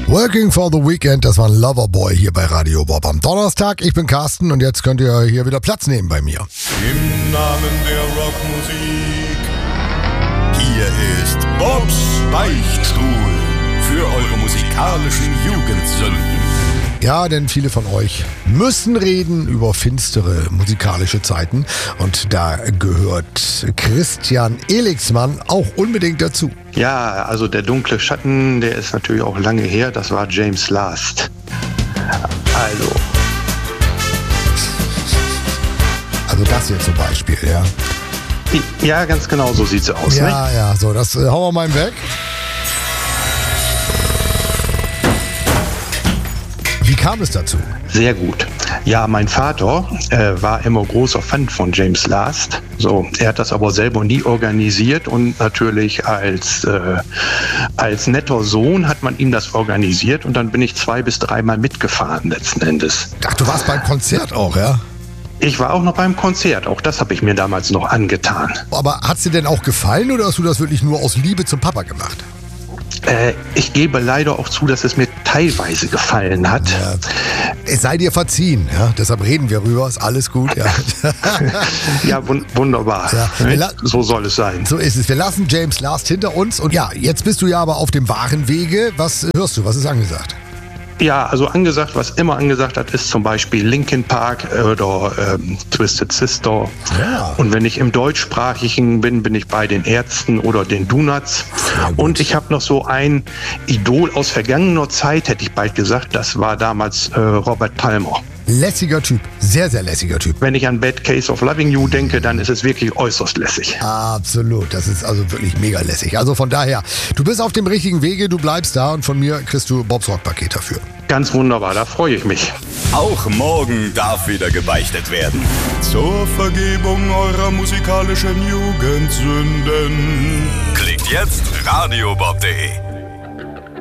Working for the Weekend, das war ein Loverboy hier bei Radio Bob am Donnerstag. Ich bin Carsten und jetzt könnt ihr hier wieder Platz nehmen bei mir. Im Namen der Rockmusik, hier ist Bobs Beichtstuhl für eure musikalischen Jugendsünden. Ja, denn viele von euch müssen reden über finstere musikalische Zeiten und da gehört Christian Elixmann auch unbedingt dazu. Ja, also der dunkle Schatten, der ist natürlich auch lange her, das war James Last. Also das hier zum Beispiel, ja. Ja, ganz genau, so sieht's aus. Ja, ne? ja, so, das hauen wir mal weg. Wie kam es dazu? Sehr gut. Ja, mein Vater war immer großer Fan von James Last. So, er hat das aber selber nie organisiert und natürlich als netter Sohn hat man ihm das organisiert und dann bin ich 2 bis 3 Mal mitgefahren letzten Endes. Ach, du warst beim Konzert auch, ja? Ich war auch noch beim Konzert, auch das habe ich mir damals noch angetan. Aber hat's dir denn auch gefallen oder hast du das wirklich nur aus Liebe zum Papa gemacht? Ich gebe leider auch zu, dass es mir teilweise gefallen hat. Ja. Es sei dir verziehen, ja? Deshalb reden wir rüber, ist alles gut. Ja, ja wunderbar. Ja. So soll es sein. So ist es. Wir lassen James Last hinter uns und ja, jetzt bist du ja aber auf dem wahren Wege. Was hörst du? Was ist angesagt? Ja, also angesagt, was immer angesagt hat, ist zum Beispiel Linkin Park oder Twisted Sister. Ja. Und wenn ich im Deutschsprachigen bin, bin ich bei den Ärzten oder den Donuts. Und ich habe noch so ein Idol aus vergangener Zeit, hätte ich bald gesagt. Das war damals Robert Palmer. Lässiger Typ, sehr, sehr lässiger Typ. Wenn ich an Bad Case of Loving You denke, dann ist es wirklich äußerst lässig. Absolut, das ist also wirklich mega lässig. Also von daher, du bist auf dem richtigen Wege, du bleibst da und von mir kriegst du Bobs Rock-Paket dafür. Ganz wunderbar, da freue ich mich. Auch morgen darf wieder gebeichtet werden. Zur Vergebung eurer musikalischen Jugendsünden. Klickt jetzt radiobob.de.